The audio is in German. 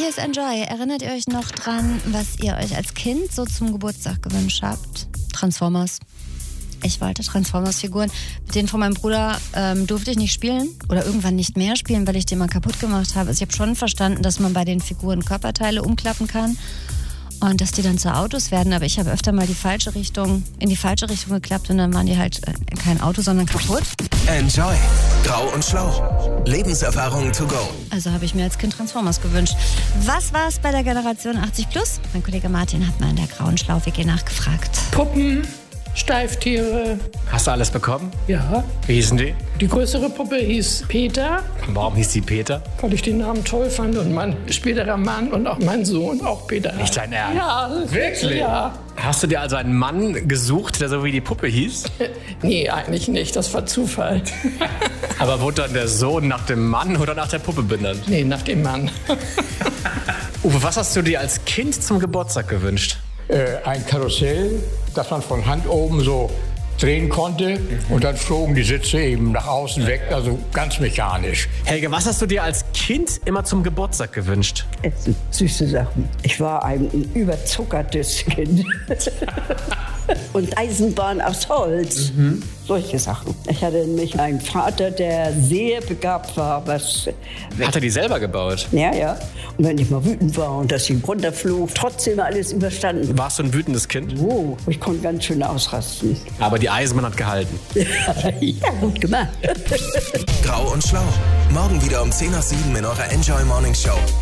Hier ist Enjoy. Erinnert ihr euch noch dran, was ihr euch als Kind so zum Geburtstag gewünscht habt? Transformers. Ich wollte Transformers-Figuren. Mit denen von meinem Bruder durfte ich nicht spielen oder irgendwann nicht mehr spielen, weil ich die mal kaputt gemacht habe. Also ich habe schon verstanden, dass man bei den Figuren Körperteile umklappen kann und dass die dann zu Autos werden. Aber ich habe öfter mal in die falsche Richtung geklappt und dann waren die halt kein Auto, sondern kaputt. Enjoy. Grau und Schlau. Lebenserfahrung to go. Also habe ich mir als Kind Transformers gewünscht. Was war es bei der Generation 80+? Mein Kollege Martin hat mal in der Grauen Schlau-WG nachgefragt. Puppen, Steiftiere. Hast du alles bekommen? Ja. Wie hießen die? Die größere Puppe hieß Peter, Warum hieß die Peter? weil ich den Namen toll fand. Und mein späterer Mann und auch mein Sohn auch Peter. Nicht dein Ernst? Ja. Wirklich? Ja. Hast du dir also einen Mann gesucht, der so wie die Puppe hieß? Nee, eigentlich nicht. Das war Zufall. Aber wurde dann der Sohn nach dem Mann oder nach der Puppe benannt? Nee, nach dem Mann. Uwe, was hast du dir als Kind zum Geburtstag gewünscht? Ein Karussell, das man von Hand oben so drehen konnte und dann flogen die Sitze eben nach außen weg, also ganz mechanisch. Helge, was hast du dir als Kind immer zum Geburtstag gewünscht? Essen, süße Sachen. Ich war ein überzuckertes Kind. Und Eisenbahn aus Holz. Solche Sachen. Ich hatte nämlich einen Vater, der sehr begabt war. Hat er die selber gebaut? Ja. Und wenn ich mal wütend war und das Ding runterflog, trotzdem alles überstanden. Warst du ein wütendes Kind? Oh, ich konnte ganz schön ausrasten. Aber die Eisenbahn hat gehalten. Ja, gut gemacht. Grau und Schlau. Morgen wieder um 10 nach 7 in eurer Enjoy Morning Show.